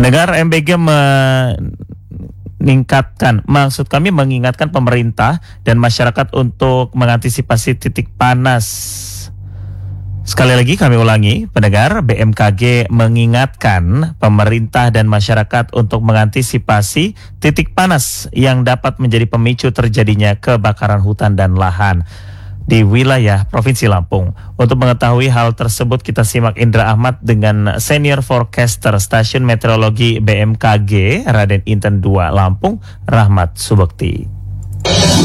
Pendengar, MBG mengingatkan pemerintah dan masyarakat untuk mengantisipasi titik panas. Sekali lagi kami ulangi, pendengar, BMKG mengingatkan pemerintah dan masyarakat untuk mengantisipasi titik panas yang dapat menjadi pemicu terjadinya kebakaran hutan dan lahan di wilayah Provinsi Lampung. Untuk mengetahui hal tersebut, kita simak Indra Ahmad dengan Senior Forecaster Stasiun Meteorologi BMKG Raden Inten II Lampung, Rahmat Subekti.